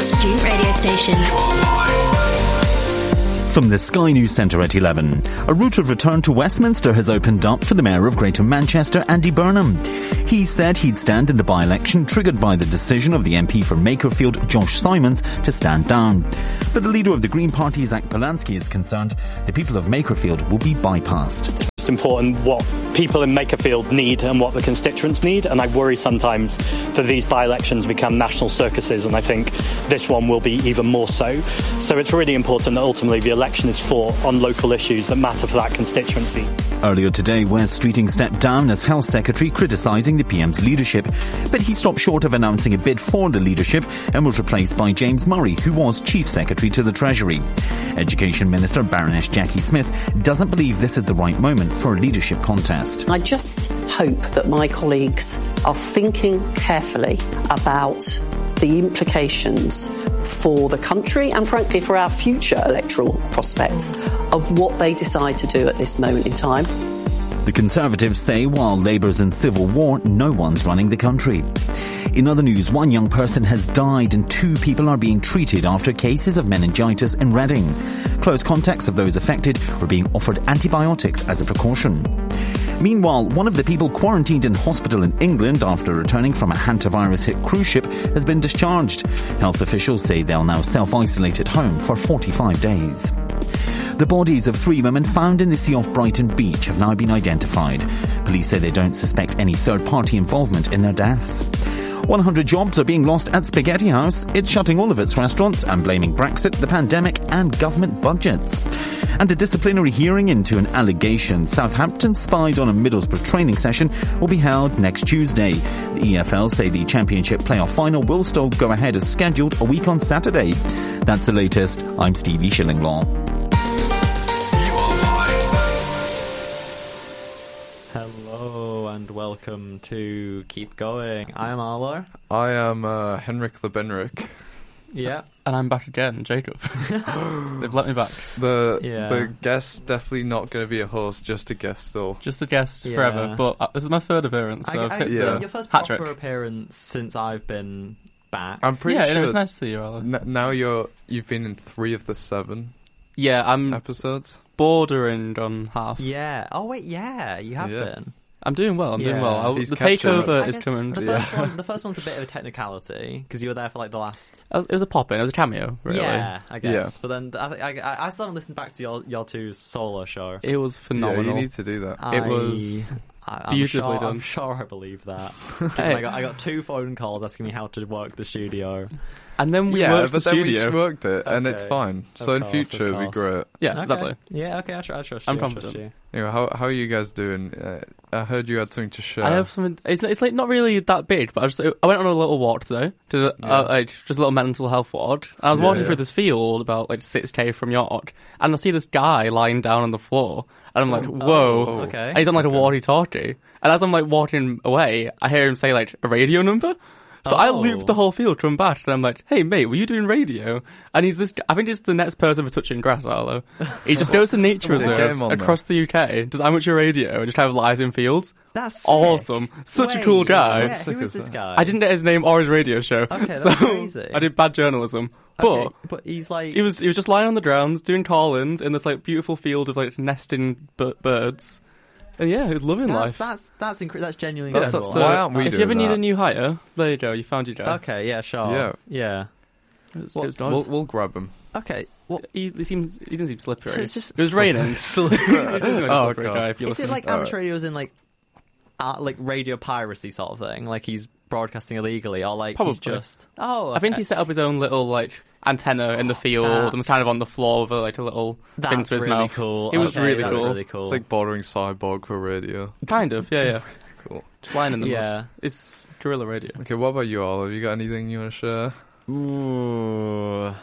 Student radio station. From the Sky News Centre at 11, a route of return to Westminster has opened up for the Mayor of Greater Manchester, Andy Burnham. He said he'd stand in the by-election triggered by the decision of the MP for Makerfield, Josh Simons, to stand down. But the leader of the Green Party, Zach Polanski, is concerned the people of Makerfield will be bypassed. It's important what people in Makerfield need and what the constituents need, and I worry sometimes that these by-elections become national circuses, and I think this one will be even more so. So it's really important that ultimately the election is fought on local issues that matter for that constituency. Earlier today, Wes Streeting stepped down as Health Secretary, criticising the PM's leadership, but he stopped short of announcing a bid for the leadership and was replaced by James Murray, who was Chief Secretary to the Treasury. Education Minister Baroness Jackie Smith doesn't believe this is the right moment for a leadership contest. I just hope that my colleagues are thinking carefully about the implications for the country and, frankly, for our future electoral prospects of what they decide to do at this moment in time. The Conservatives say while Labour's in civil war, no one's running the country. In other news, one young person has died and 2 people are being treated after cases of meningitis in Reading. Close contacts of those affected were being offered antibiotics as a precaution. Meanwhile, one of the people quarantined in hospital in England after returning from a hantavirus-hit cruise ship has been discharged. Health officials say they'll now self-isolate at home for 45 days. The bodies of 3 women found in the sea off Brighton Beach have now been identified. Police say they don't suspect any third-party involvement in their deaths. 100 jobs are being lost at Spaghetti House. It's shutting all of its restaurants and blaming Brexit, the pandemic and government budgets. And a disciplinary hearing into an allegation Southampton spied on a Middlesbrough training session will be held next Tuesday. The EFL say the Championship playoff final will still go ahead as scheduled a week on Saturday. That's the latest. I'm Stevie Shillinglaw. Hello and welcome to Keep Going. I am Arlo. I am Henrik the Benrik. Yeah. And I'm back again, Jacob. They've let me back. The guest's definitely not going to be a host, just a guest still. Just a guest forever, but this is my 3rd appearance, so your first proper appearance since I've been back. I'm pretty sure. Yeah, it's nice to see you, Arlo. Now you've been in 3 of the 7 I'm episodes. Bordering on half. Yeah. Oh, wait, yeah, you have been. I'm doing well, The takeover is coming. The first one's a bit of a technicality, because you were there for, like, the last... It was a pop-in, it was a cameo, really. Yeah, I guess. Yeah. But then I still haven't listened back to your 2 solo show. It was phenomenal. Yeah, you need to do that. It was beautifully done. I'm sure I believe that. I got 2 phone calls asking me how to work the studio. And then we worked the studio. We worked it, and it's fine. So in future, it'll be great. Yeah, exactly. Yeah, okay, I trust you. I'm confident. Anyway, how are you guys doing? I heard you had something to share. I have something. It's like not really that big, but I went on a little walk today to just a little mental health walk. And I was walking through this field about like 6k from York, and I see this guy lying down on the floor, and I'm like, whoa, okay. And he's on like a walkie-talkie, and as I'm like walking away, I hear him say like a radio number. So I looped the whole field, come back, and I'm like, hey, mate, were you doing radio? And he's this, I think he's the next person for touching grass, Arlo. He just goes to nature reserves across the UK, does amateur radio, and just kind of lies in fields. That's sick. Awesome. Such a cool guy. Yeah, who is this guy? I didn't get his name or his radio show. Okay, that's so crazy. I did bad journalism. But he's like... He was just lying on the grounds, doing call-ins in this like beautiful field of like nesting birds. And yeah, he's loving life. That's genuinely incredible. So why aren't we doing that? If you ever need a new hire, there you go. You found your guy. Okay, yeah, sure. Yeah. It's nice. We'll grab him. Okay. Well, he doesn't seem slippery. So it's just it was raining. God. Guy, is it like amateur radio is in like radio piracy sort of thing? Like he's broadcasting illegally, or like Probably. He's just... Oh, okay. I think he set up his own little like antenna in the field and was kind of on the floor with like a little thing to his really mouth. Cool. It was really cool. It's like bordering cyborg for radio. Kind of, yeah. Cool. Just lying in the mud. It's guerrilla radio. Okay, what about you all? Have you got anything you want to share? Ooh,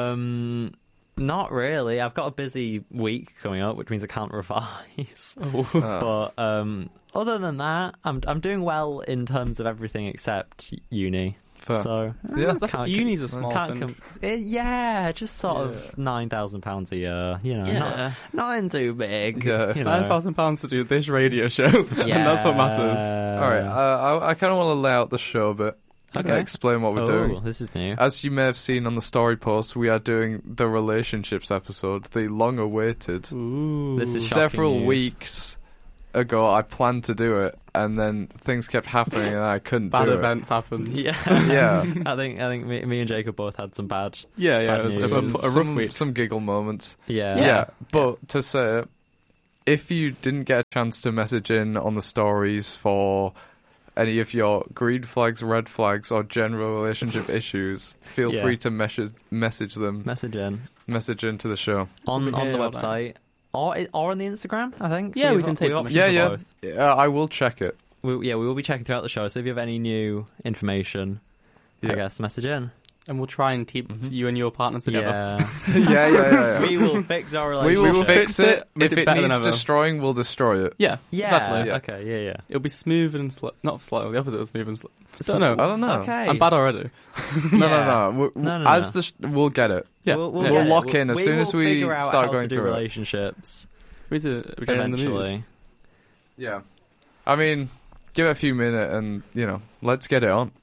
not really. I've got a busy week coming up, which means I can't revise. But other than that, I'm doing well in terms of everything except uni. Fair. So uni's a small thing. Just sort of £9,000 a year. You know, nothing too big. Yeah. You know. £9,000 to do this radio show, and that's what matters. All right, I kind of want to lay out the show a bit. Okay. explain what we're doing. This is new. As you may have seen on the story post, we are doing the relationships episode, the long-awaited. Ooh. This is shocking Several news. weeks ago, I planned to do it, and then things kept happening, and I couldn't Bad do events happened. Yeah. Yeah. I think me and Jacob both had some bad. Yeah, Bad it was news. a rough week. Some giggle moments. Yeah. Yeah, but to say, if you didn't get a chance to message in on the stories for any of your green flags, red flags, or general relationship issues, feel Yeah. free to message them, Message into the show. on We the do all that. website or on the Instagram. I think. Yeah, we have- can take some options Yeah, for yeah. both. I will check it. We will be checking throughout the show. So if you have any new information, Yeah. I guess message in. And we'll try and keep you and your partners together. Yeah. Yeah. We will fix our We relationship. will fix it. Make If it it better than needs ever. destroying, we'll destroy it. Yeah, Yeah. exactly. Yeah. Okay. Yeah. It'll be smooth and slow. Not slow, the opposite of smooth and slow. So- Don't know. I don't know. Okay. I'm bad already. No. No. As we'll get it. Yeah. We'll Yeah. get it. lock in as soon as we figure out start how going to do through it. relationships We're getting in the mood. eventually. Yeah. I mean, give it a few minutes, and let's get it on.